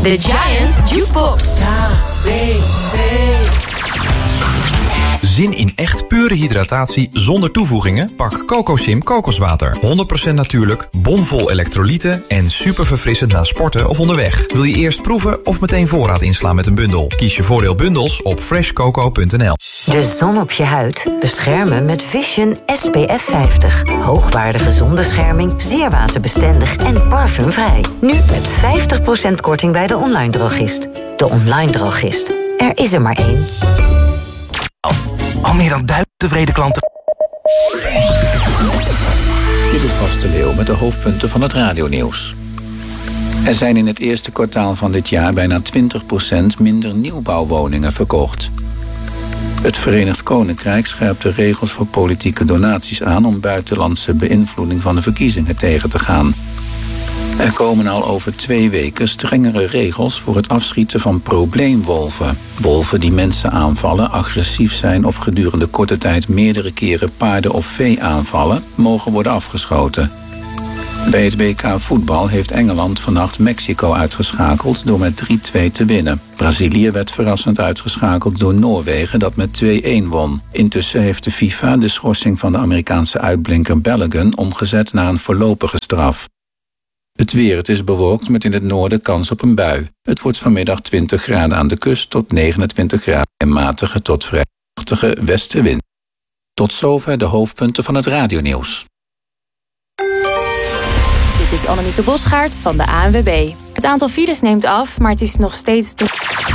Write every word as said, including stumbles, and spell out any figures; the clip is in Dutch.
The Giant Jukebox. Zin in echt pure hydratatie zonder toevoegingen? Pak CocoSim kokoswater. honderd procent natuurlijk, bomvol elektrolyten en super verfrissend na sporten of onderweg. Wil je eerst proeven of meteen voorraad inslaan met een bundel? Kies je voordeel bundels op fresh coco punt n l. De zon op je huid beschermen met Vision S P F vijftig. Hoogwaardige zonbescherming, zeer waterbestendig en parfumvrij. Nu met vijftig procent korting bij de online drogist. De online drogist. Er is er maar één. Al meer dan duizend tevreden klanten. Dit is Bas de Leeuw met de hoofdpunten van het radionieuws. Er zijn in het eerste kwartaal van dit jaar bijna twintig procent minder nieuwbouwwoningen verkocht. Het Verenigd Koninkrijk scherpt de regels voor politieke donaties aan om buitenlandse beïnvloeding van de verkiezingen tegen te gaan. Er komen al over twee weken strengere regels voor het afschieten van probleemwolven. Wolven die mensen aanvallen, agressief zijn of gedurende korte tijd meerdere keren paarden of vee aanvallen, mogen worden afgeschoten. Bij het W K voetbal heeft Engeland vannacht Mexico uitgeschakeld door met drie-twee te winnen. Brazilië werd verrassend uitgeschakeld door Noorwegen dat met twee-een won. Intussen heeft de FIFA de schorsing van de Amerikaanse uitblinker Balogun omgezet naar een voorlopige straf. Het weer, het is bewolkt met in het noorden kans op een bui. Het wordt vanmiddag twintig graden aan de kust tot negenentwintig graden en matige tot vrij krachtige westenwind. Tot zover de hoofdpunten van het radionieuws. Dit is Annemieke Bosgaard van de A N W B. Het aantal files neemt af, maar het is nog steeds...